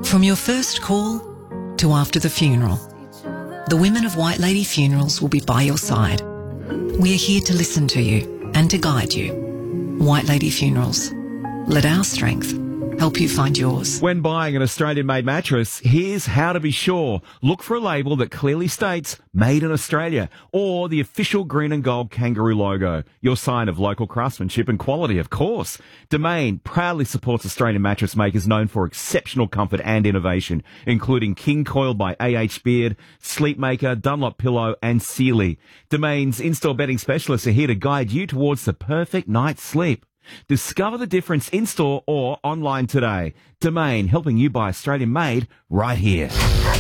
From your first call to after the funeral, the women of White Lady Funerals will be by your side. We are here to listen to you and to guide you. White Lady Funerals. Let our strength help you find yours. When buying an Australian-made mattress, here's how to be sure. Look for a label that clearly states Made in Australia or the official green and gold kangaroo logo, your sign of local craftsmanship and quality, of course. Domain proudly supports Australian mattress makers known for exceptional comfort and innovation, including King Coil by A.H. Beard, Sleepmaker, Dunlop Pillow and Sealy. Domain's in-store bedding specialists are here to guide you towards the perfect night's sleep. Discover the difference in-store or online today. Domain, helping you buy Australian made right here.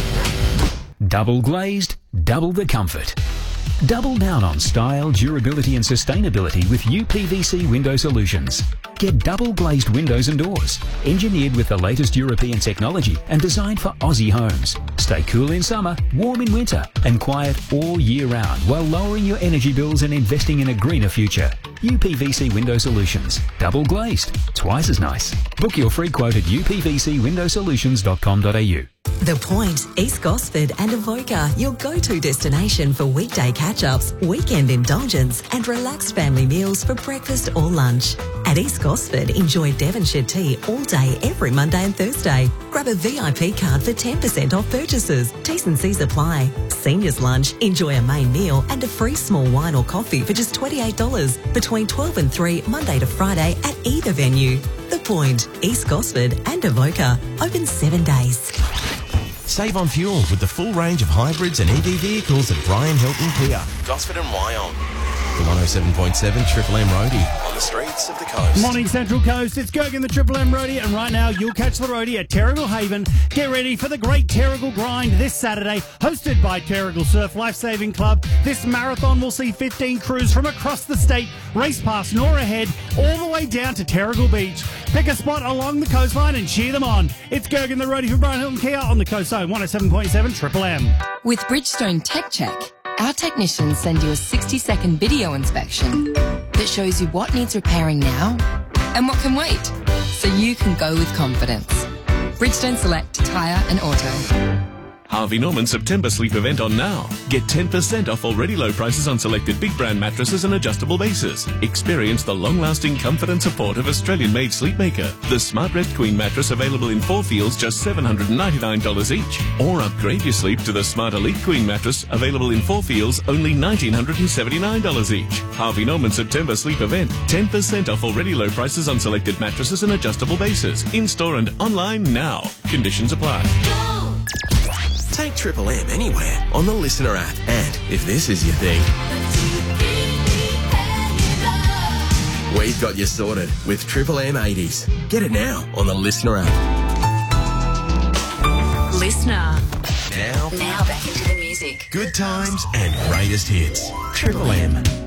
Double glazed, double the comfort. Double down on style, durability and sustainability with UPVC Window Solutions. Get double glazed windows and doors, engineered with the latest European technology and designed for Aussie homes. Stay cool in summer, warm in winter and quiet all year round while lowering your energy bills and investing in a greener future. UPVC Window Solutions. Double glazed. Twice as nice. Book your free quote at upvcwindowsolutions.com.au. The Point, East Gosford and Avoca, your go-to destination for weekday catch-ups, weekend indulgence and relaxed family meals for breakfast or lunch. At East Gosford, enjoy Devonshire tea all day every Monday and Thursday. Grab a VIP card for 10% off purchases. T's and C's apply. Seniors lunch, enjoy a main meal and a free small wine or coffee for just $28 between 12 and 3 Monday to Friday at either venue. The Point, East Gosford and Avoca, open 7 days. Save on fuel with the full range of hybrids and EV vehicles at Brian Hilton Kia, Gosford and Wyong. The 107.7 Triple M Roadie on the streets of the coast. Morning Central Coast, it's Gergen the Triple M Roadie, and right now you'll catch the roadie at Terrigal Haven. Get ready for the Great Terrigal Grind this Saturday, hosted by Terrigal Surf Lifesaving Club. This marathon will see 15 crews from across the state race past Nora Head all the way down to Terrigal Beach. Pick a spot along the coastline and cheer them on. It's Gergen the Roadie from Brian Hilton Kia on the Coast Zone 107.7 Triple M. With Bridgestone Tech Check, our technicians send you a 60-second video inspection that shows you what needs repairing now and what can wait, so you can go with confidence. Bridgestone Select Tyre and Auto. Harvey Norman September sleep event on now. Get 10% off already low prices on selected big brand mattresses and adjustable bases. Experience the long-lasting comfort and support of Australian-made Sleepmaker. The Smart Rest Queen mattress available in 4 fields, just $799 each. Or upgrade your sleep to the Smart Elite Queen mattress available in 4 fields, only $1,979 each. Harvey Norman September sleep event. 10% off already low prices on selected mattresses and adjustable bases. In-store and online now. Conditions apply. Take Triple M anywhere on the Listener app. And if this is your thing, we've got you sorted with Triple M 80s. Get it now on the Listener app. Listener. Now Now back into the music. good times and greatest hits. Triple M.